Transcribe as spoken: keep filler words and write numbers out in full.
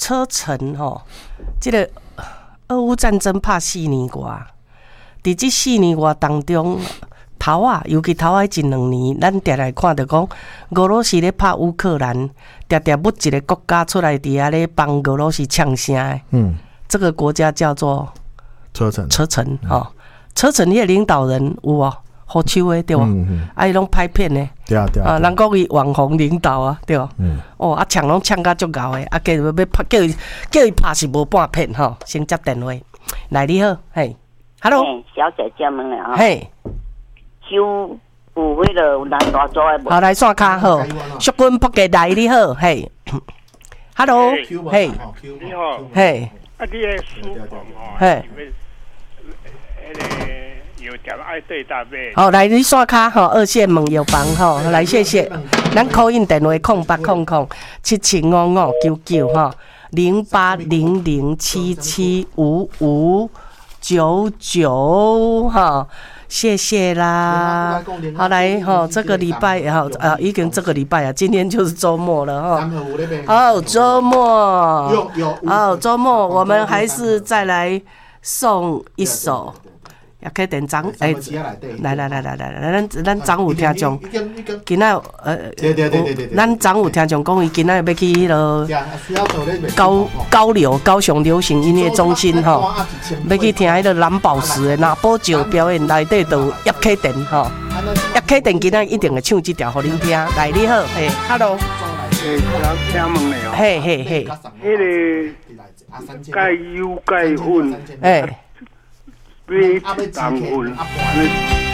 车臣吼，这个俄乌战争拍四年外，伫这四年外当中，头啊，尤其头啊一两年，咱常常看到讲俄罗斯咧拍乌克兰，常常不一个国家出来伫遐咧帮俄罗斯呛声的。嗯，这个国家叫做车臣。 车臣吼、哦，车臣迄个领导人有哦。好手诶，对无？嗯、啊，伊拢拍片诶， 对啊对啊。 啊，人讲伊网红领导啊，对无？嗯。哦，啊，抢拢抢甲足高诶，啊，叫伊要拍，叫伊叫伊拍是无半片吼，先接电话。来，你好，嘿 ，Hello， 嘿，小姐姐们了啊。 嘿， 就有迄个有南大组诶。 好，来线卡好，淑君仆嘅来你好，嘿 ，Hello， 嘿， 你好， 嘿， 啊，你诶书房吼， 嘿， 迄个。有点爱对大妹。 好，来你刷卡吼，二线问药房吼，来谢谢。咱 call in 电话空八空空七七五五九九吼，零八零零七七五五九九哈，谢谢啦。好来哈，这个礼拜哈啊，已经这个礼拜啊，今天就是周末了哈。好，周末，好周末，我们还是再来送一首。也可以电张诶，来来来来来来，咱咱张有听众，今仔呃，咱张有听众讲，伊今仔要去迄落高高流高雄流行音乐中心吼，要去听迄个蓝宝石的拿宝酒表演，内底都有叶启田吼，叶启田今仔一定会唱这条互恁听。来你好，嘿 ，Hello， 诶，听听问你哦， 嘿嘿嘿， 迄个钙油钙粉， 诶。 你当分。